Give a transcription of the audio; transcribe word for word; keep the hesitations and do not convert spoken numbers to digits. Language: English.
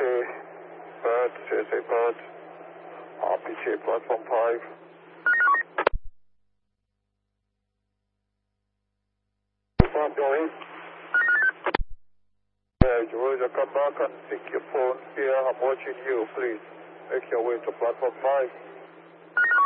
Bird, C S A Bird, R P T platform five. Platform going. Yeah, you will come back and pick your phone here. I'm watching you. Please make your way to platform five.